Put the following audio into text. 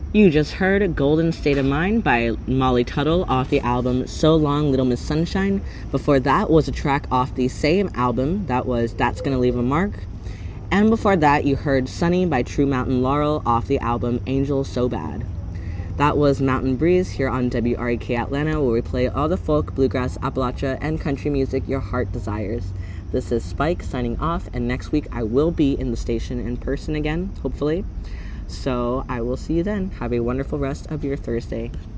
You just heard Golden State of Mind by Molly Tuttle off the album So Long Little Miss Sunshine. Before that was a track off the same album, that was That's Gonna Leave a Mark. And before that you heard Sunny by True Mountain Laurel off the album Angel So Bad. That was Mountain Breeze here on WREK Atlanta, where we play all the folk, bluegrass, Appalachia, and country music your heart desires. This is Spike signing off, and next week I will be in the station in person again, hopefully. So I will see you then. Have a wonderful rest of your Thursday.